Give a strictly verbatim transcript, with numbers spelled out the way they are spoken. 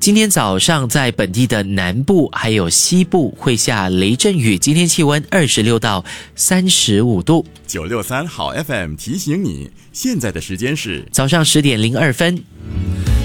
今天早上在本地的南部还有西部会下雷阵雨，今天气温二十六到三十五度。 九六三好 F M 提醒你，现在的时间是早上十点零二分。